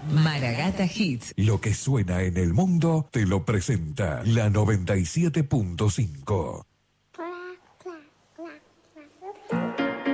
Maragata Hits. Lo que suena en el mundo te lo presenta la 97.5.